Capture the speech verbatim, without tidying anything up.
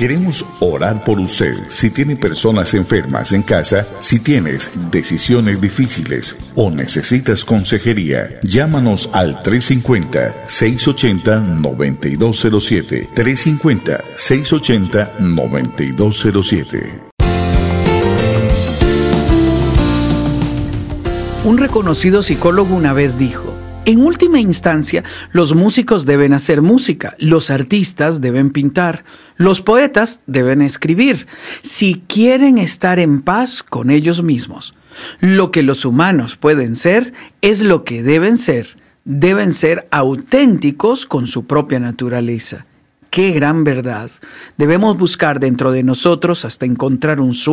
Queremos orar por usted. Si tiene personas enfermas en casa, si tienes decisiones difíciles o necesitas consejería, llámanos al tres cinco cero, seis ocho cero, nueve dos cero siete. tres cinco cero, seis ocho cero, nueve dos cero siete. Un reconocido psicólogo una vez dijo: en última instancia, los músicos deben hacer música, los artistas deben pintar, los poetas deben escribir, si quieren estar en paz con ellos mismos. Lo que los humanos pueden ser es lo que deben ser. Deben ser auténticos con su propia naturaleza. ¡Qué gran verdad! Debemos buscar dentro de nosotros hasta encontrar un sueño